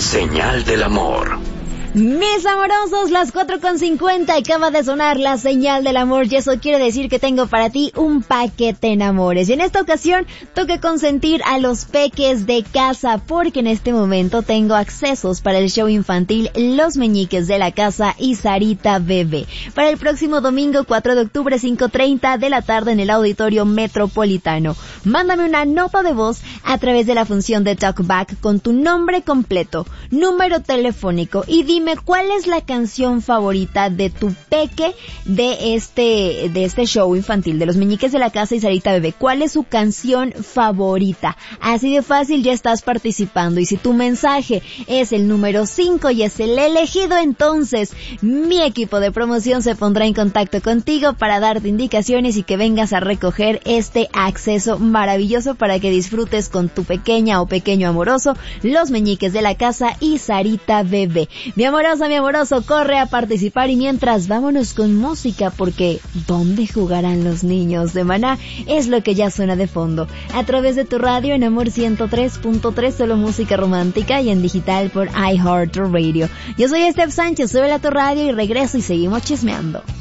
Señal del amor. Mis amorosos, las 4:50 acaba de sonar la señal del amor y eso quiere decir que tengo para ti un paquete en amores. Y en esta ocasión toca consentir a los peques de casa porque en este momento tengo accesos para el show infantil Los Meñiques de la Casa y Sarita Bebé para el próximo domingo 4 de octubre 5:30 de la tarde en el Auditorio Metropolitano. Mándame una nota de voz a través de la función de Talkback con tu nombre completo, número telefónico y dime cuál es la canción favorita de tu peque de este show infantil de Los Meñiques de la Casa y Sarita Bebé. ¿Cuál es su canción favorita? Así de fácil, ya estás participando. Y si tu mensaje es el número 5 y es el elegido, entonces mi equipo de promoción se pondrá en contacto contigo para darte indicaciones y que vengas a recoger este acceso maravilloso para que disfrutes con tu pequeña o pequeño amoroso Los Meñiques de la Casa y Sarita Bebé. Mi amorosa, mi amoroso, corre a participar y mientras vámonos con música porque ¿dónde jugarán los niños de Maná? Es lo que ya suena de fondo. A través de tu radio en Amor 103.3, solo música romántica y en digital por iHeartRadio. Yo soy Steph Sánchez, súbela a tu radio y regreso y seguimos chismeando.